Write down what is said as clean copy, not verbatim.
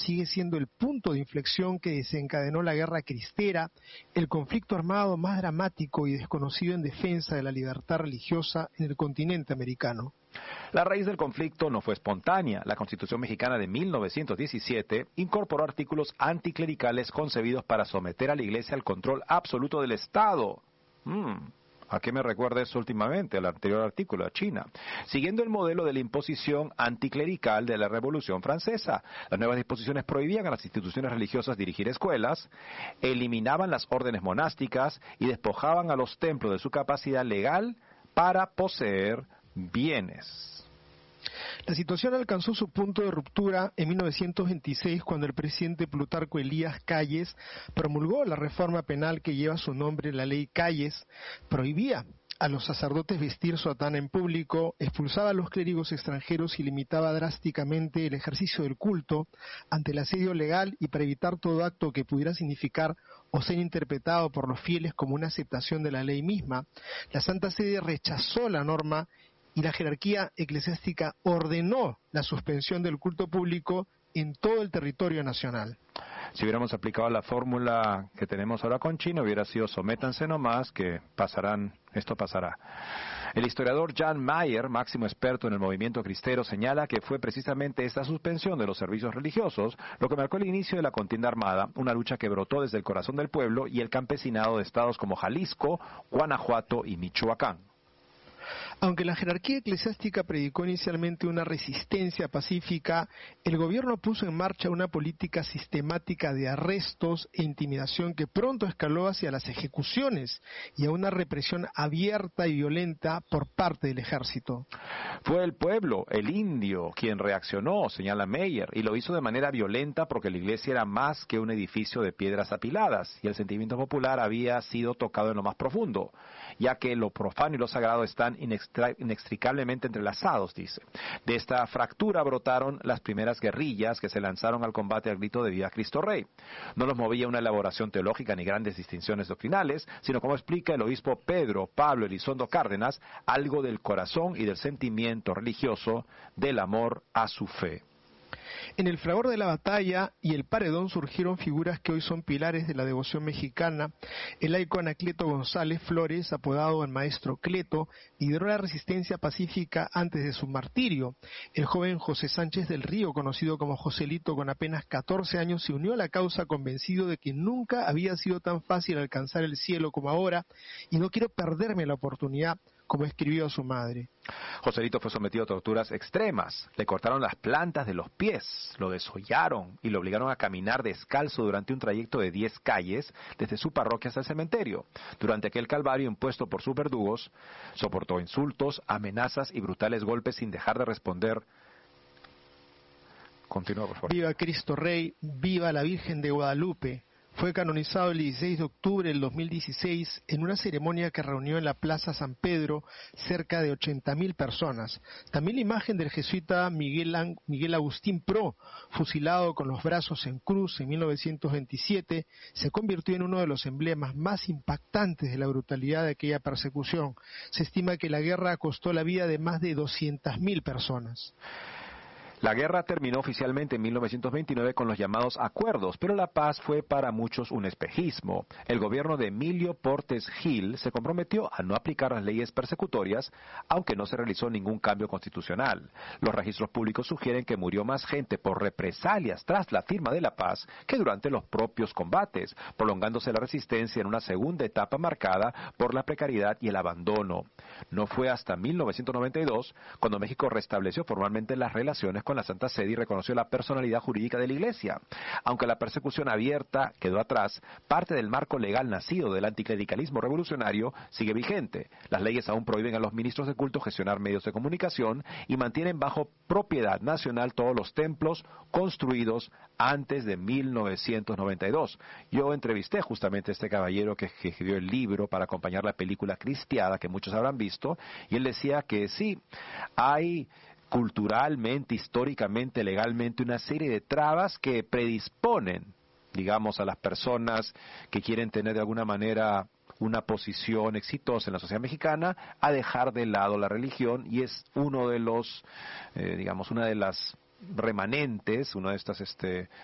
sigue siendo el punto de inflexión que desencadenó la Guerra Cristera, el conflicto armado más dramático y desconocido en defensa de la libertad religiosa en el continente americano. La raíz del conflicto no fue espontánea. La Constitución mexicana de 1917 incorporó artículos anticlericales concebidos para someter a la Iglesia al control absoluto del Estado. ¿A qué me recuerda eso últimamente? Al anterior artículo, a China. Siguiendo el modelo de la imposición anticlerical de la Revolución Francesa. Las nuevas disposiciones prohibían a las instituciones religiosas dirigir escuelas, eliminaban las órdenes monásticas y despojaban a los templos de su capacidad legal para poseer bienes. La situación alcanzó su punto de ruptura en 1926 cuando el presidente Plutarco Elías Calles promulgó la reforma penal que lleva su nombre, la Ley Calles. Prohibía a los sacerdotes vestir sotana en público, expulsaba a los clérigos extranjeros y limitaba drásticamente el ejercicio del culto ante el asedio legal, y para evitar todo acto que pudiera significar o ser interpretado por los fieles como una aceptación de la ley misma, la Santa Sede rechazó la norma y la jerarquía eclesiástica ordenó la suspensión del culto público en todo el territorio nacional. Si hubiéramos aplicado la fórmula que tenemos ahora con China, hubiera sido sométanse nomás, que esto pasará. El historiador Jan Mayer, máximo experto en el movimiento cristero, señala que fue precisamente esta suspensión de los servicios religiosos lo que marcó el inicio de la contienda armada, una lucha que brotó desde el corazón del pueblo y el campesinado de estados como Jalisco, Guanajuato y Michoacán. Aunque la jerarquía eclesiástica predicó inicialmente una resistencia pacífica, el gobierno puso en marcha una política sistemática de arrestos e intimidación que pronto escaló hacia las ejecuciones y a una represión abierta y violenta por parte del ejército. Fue el pueblo, el indio, quien reaccionó, señala Meyer, y lo hizo de manera violenta porque la iglesia era más que un edificio de piedras apiladas y el sentimiento popular había sido tocado en lo más profundo, ya que lo profano y lo sagrado están inextricablemente entrelazados, dice. De esta fractura brotaron las primeras guerrillas que se lanzaron al combate al grito de Viva Cristo Rey. No los movía una elaboración teológica ni grandes distinciones doctrinales, sino, como explica el obispo Pedro Pablo Elizondo Cárdenas, algo del corazón y del sentimiento religioso, del amor a su fe. En el fragor de la batalla y el paredón surgieron figuras que hoy son pilares de la devoción mexicana. El laico Anacleto González Flores, apodado el Maestro Cleto, lideró la resistencia pacífica antes de su martirio. El joven José Sánchez del Río, conocido como Joselito, con apenas 14 años, se unió a la causa convencido de que nunca había sido tan fácil alcanzar el cielo como ahora, y no quiero perderme la oportunidad, como escribió a su madre. Joselito fue sometido a torturas extremas. Le cortaron las plantas de los pies, lo desollaron y lo obligaron a caminar descalzo durante un trayecto de 10 calles desde su parroquia hasta el cementerio. Durante aquel calvario impuesto por sus verdugos, soportó insultos, amenazas y brutales golpes sin dejar de responder. Continúa, por favor. Viva Cristo Rey, viva la Virgen de Guadalupe. Fue canonizado el 16 de octubre del 2016 en una ceremonia que reunió en la Plaza San Pedro cerca de 80.000 personas. También la imagen del jesuita Miguel Agustín Pro, fusilado con los brazos en cruz en 1927, se convirtió en uno de los emblemas más impactantes de la brutalidad de aquella persecución. Se estima que la guerra costó la vida de más de 200.000 personas. La guerra terminó oficialmente en 1929 con los llamados acuerdos, pero la paz fue para muchos un espejismo. El gobierno de Emilio Portes Gil se comprometió a no aplicar las leyes persecutorias, aunque no se realizó ningún cambio constitucional. Los registros públicos sugieren que murió más gente por represalias tras la firma de la paz que durante los propios combates, prolongándose la resistencia en una segunda etapa marcada por la precariedad y el abandono. No fue hasta 1992 cuando México restableció formalmente las relaciones con la Santa Sede y reconoció la personalidad jurídica de la Iglesia. Aunque la persecución abierta quedó atrás, parte del marco legal nacido del anticlericalismo revolucionario sigue vigente. Las leyes aún prohíben a los ministros de culto gestionar medios de comunicación y mantienen bajo propiedad nacional todos los templos construidos antes de 1992. Yo entrevisté justamente a este caballero que escribió el libro para acompañar la película Cristiada, que muchos habrán visto, y él decía que sí, hay culturalmente, históricamente, legalmente, una serie de trabas que predisponen, digamos, a las personas que quieren tener de alguna manera una posición exitosa en la sociedad mexicana a dejar de lado la religión, y es uno de los, digamos, una de las remanentes, una de estas